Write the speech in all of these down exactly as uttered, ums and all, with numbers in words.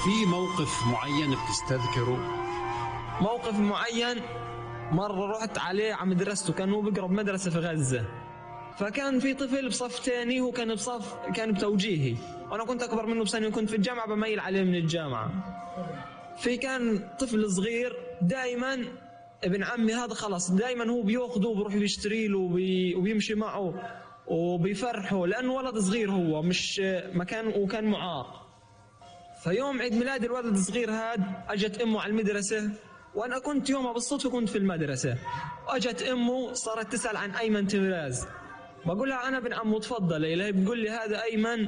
في موقف معين بتستذكره؟ موقف معين مرة رحت عليه على مدرسته، كان هو بيقرب مدرسة في غزة، فكان في طفل بصف تاني، هو كان بصف كان بتوجيهي، وأنا كنت أكبر منه بسنة وكنت في الجامعة بميل عليه من الجامعة. في كان طفل صغير دائما ابن عمي هذا خلاص دائما هو بياخده وبيروح بيشتري له وبي وبيمشي معه وبيفرحه، لأنه ولد صغير هو مش مكان وكان معاق. فيوم عيد ميلاد الولد الصغير هاد أجت أمه على المدرسة، وأنا كنت يومها بالصدفة كنت في المدرسة، وأجت أمه صارت تسأل عن أيمن تمراز. بقول لها أنا ابن عمه تفضلي، هي بتقول لي هذا أيمن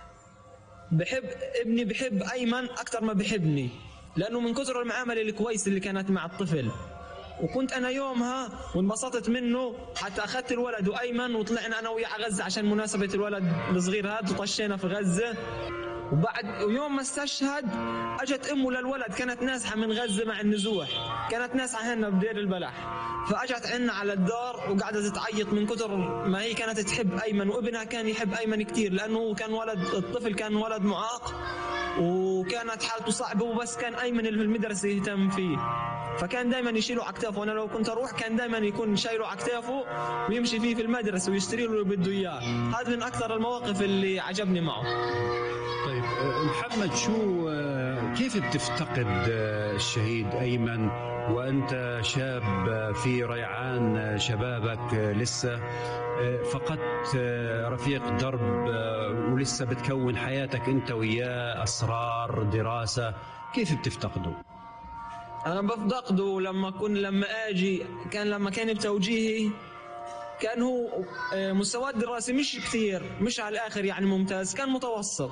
بحب ابني، بحب أيمن أكثر ما بحبني، لأنه من كثر المعاملة الكويسة اللي كانت مع الطفل. وكنت أنا يومها وانبسطت منه، حتى أخذت الولد وأيمن وطلعنا أنا وياه على غزة عشان مناسبة الولد الصغير هذا، وطشينا في غزة. وبعد يوم ما استشهد اجت امه للولد، كانت نازحه من غزه مع النزوح، كانت نازحه هنا بدير البلح، فاجت عنا على الدار وقعدت تعيط من كثر ما هي كانت تحب ايمن، وابنها كان يحب ايمن كثير، لانه كان ولد، الطفل كان ولد معاق وكانت حالته صعبه، وبس كان ايمن اللي في المدرسه يهتم فيه، فكان دائما يشيله على كتافه، وانا لو كنت اروح كان دائما يكون شايله على كتافه ويمشي فيه في المدرسه ويشتري له اللي بده اياه. هذا من اكثر المواقف اللي عجبني معه. طيب محمد، شو كيف بتفتقد الشهيد أيمن وأنت شاب في ريعان شبابك، لسه فقدت رفيق درب ولسه بتكون حياتك أنت وياه، أسرار، دراسة، كيف بتفتقده؟ أنا بفتقده لما كن لما أجي، كان لما كان بتوجيهي كان هو مستوى الدراسي مش كثير، مش على الآخر يعني ممتاز، كان متوسط.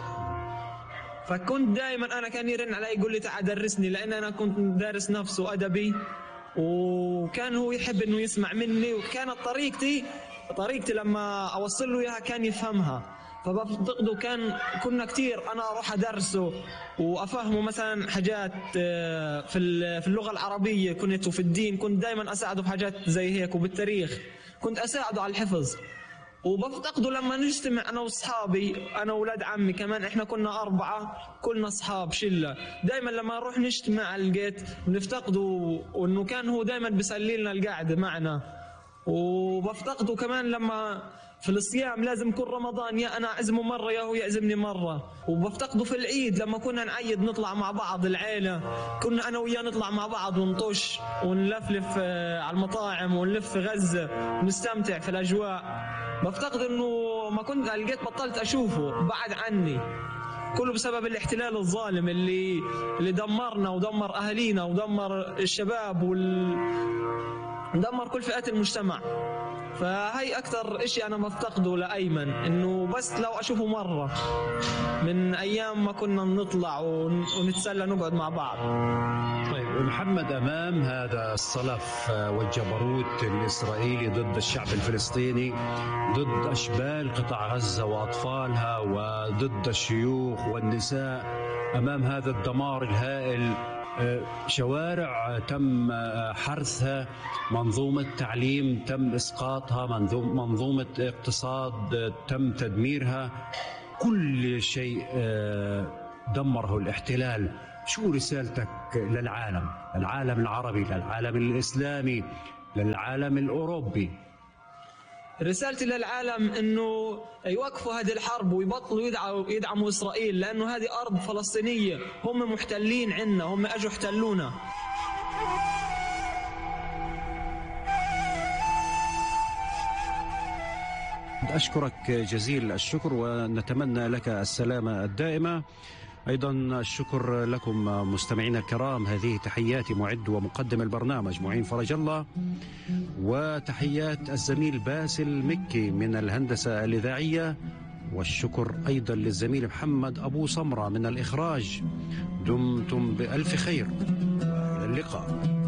فكنت دائما انا كان يرن علي يقول لي تعال درسني، لان انا كنت دارس نفس وادبي، وكان هو يحب انه يسمع مني، وكانت طريقتي طريقتي لما اوصل له اياها كان يفهمها. فبفتقده، كان كنا كثير انا اروح ادرسه وافهمه مثلا حاجات في في اللغه العربيه، كنت وفي الدين كنت دائما اساعده في حاجات زي هيك، وبالتاريخ كنت اساعده على الحفظ. وبفتقده لما نجتمع انا واصحابي، انا واولاد عمي كمان، احنا كنا اربعه كلنا اصحاب شله، دائما لما نروح نجتمع على الجيت بنفتقده، وانه كان هو دائما بيسلي لنا القعده معنا. وبفتقده كمان لما في الصيام لازم كل رمضان يا انا اعزمه مره يا هو يعزمني مره. وبفتقده في العيد لما كنا نعيد نطلع مع بعض العيله، كنا انا وياه نطلع مع بعض ونطش ونلفلف على المطاعم ونلف في غزه ونستمتع في الاجواء. بفتقد انه ما كنت لقيت بطلت اشوفه بعد عني، كله بسبب الاحتلال الظالم اللي اللي دمرنا ودمر اهالينا ودمر الشباب وال دمر كل فئات المجتمع. فهي اكثر اشي انا مفتقده لايمن، انه بس لو اشوفه مره من ايام ما كنا نطلع ونتسلى نقعد مع بعض. طيب محمد، امام هذا الصلف والجبروت الاسرائيلي ضد الشعب الفلسطيني، ضد اشبال قطاع غزه واطفالها، وضد الشيوخ والنساء، امام هذا الدمار الهائل، شوارع تم حرثها، منظومة تعليم تم إسقاطها، منظومة اقتصاد تم تدميرها، كل شيء دمره الاحتلال. شو رسالتك للعالم، العالم العربي، للعالم الإسلامي، للعالم الأوروبي؟ رسالتي للعالم انه يوقفوا هذه الحرب ويبطلوا يدعموا يدعموا اسرائيل، لانه هذه ارض فلسطينيه، هم محتلين عنا، هم اجوا احتلونا. اشكرك جزيل الشكر ونتمنى لك السلامه الدائمه. أيضا الشكر لكم مستمعينا الكرام، هذه تحياتي معد ومقدم البرنامج معين فرج الله، وتحيات الزميل باسل مكي من الهندسة الإذاعية، والشكر أيضا للزميل محمد أبو سمرة من الإخراج. دمتم بألف خير، إلى اللقاء.